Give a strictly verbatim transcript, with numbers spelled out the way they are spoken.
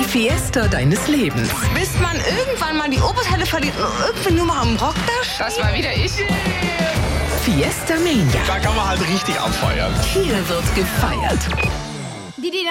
Fiesta deines Lebens. Bis man irgendwann mal die Oberteile verliert und irgendwie nur mal am Rock da steht. Das war wieder ich. Fiesta Mania. Da kann man halt richtig abfeiern. Hier wird gefeiert. Die, die